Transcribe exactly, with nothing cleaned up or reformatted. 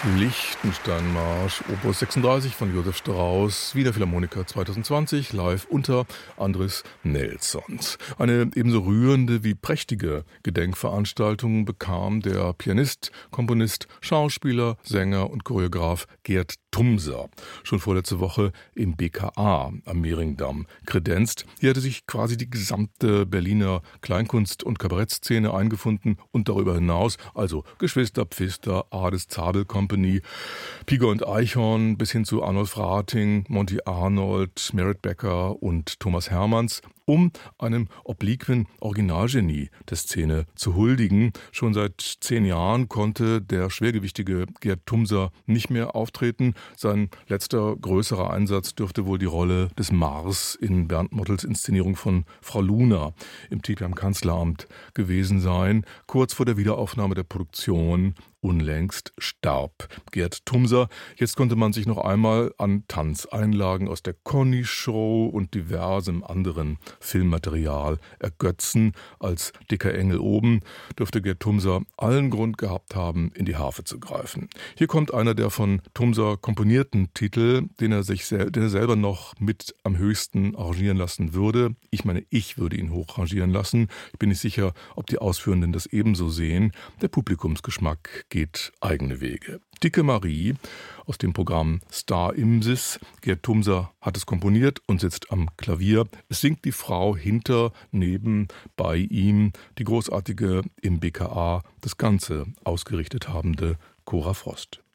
Liechtenstein-Marsch, Opus sechsunddreißig von Josef Strauss, Wiener Philharmoniker zweitausendzwanzig, live unter Andris Nelsons. Eine ebenso rührende wie prächtige Gedenkveranstaltung bekam der Pianist, Komponist, Schauspieler, Sänger und Choreograf Gerd Thumser schon vorletzte Woche im B K A am Mehringdamm kredenzt. Hier hatte sich quasi die gesamte Berliner Kleinkunst- und Kabarettszene eingefunden und darüber hinaus, also Geschwister Pfister, Ades Zabel Company, Piger und Eichhorn bis hin zu Arnold Frating, Monty Arnold, Merit Becker und Thomas Hermanns, um einem obliquen Originalgenie der Szene zu huldigen. Schon seit zehn Jahren konnte der schwergewichtige Gerd Thumser nicht mehr auftreten. Sein letzter größerer Einsatz dürfte wohl die Rolle des Mars in Bernd Mottels Inszenierung von Frau Luna im Titel am Kanzleramt gewesen sein. Kurz vor der Wiederaufnahme der Produktion unlängst starb Gerd Thumser. Jetzt konnte man sich noch einmal an Tanzeinlagen aus der Conny-Show und diversem anderen Filmmaterial ergötzen. Als dicker Engel oben dürfte Gerd Thumser allen Grund gehabt haben, in die Harfe zu greifen. Hier kommt einer der von Thumser komponierten Titel, den er sich sel- den er selber noch mit am höchsten arrangieren lassen würde. Ich meine, ich würde ihn hoch arrangieren lassen. Ich bin nicht sicher, ob die Ausführenden das ebenso sehen. Der Publikumsgeschmack geht eigene Wege. Dicke Marie aus dem Programm Star Imsis. Gerd Thumser hat es komponiert und sitzt am Klavier. Es singt die Frau hinter, neben, bei ihm, die großartige im B K A das Ganze ausgerichtet habende Cora Frost.